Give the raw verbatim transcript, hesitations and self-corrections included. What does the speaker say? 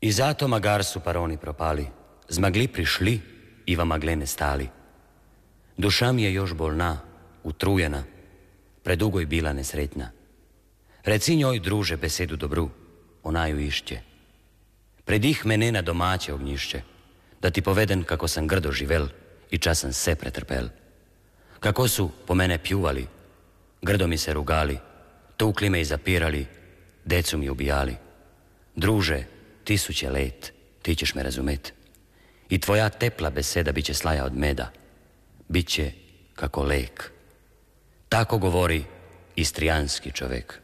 I zato magar su paroni propali, zmagli prišli i va magle ne stali. Duša mi je još bolna, utrujena, predugo je bila nesretna. Reci njoj, druže, besedu dobru, ona ju išće. Predih mene na domaće ognjišće, da ti poveden kako sam grdo živel i časan se pretrpel. Kako su po mene pjuvali, grdo mi se rugali, tukli me i zapirali, decu mi ubijali. Druže, tisuće let, ti ćeš me razumet. I tvoja tepla beseda bit će slaja od meda, bit će kako lek. Tako govori istrijanski čovek.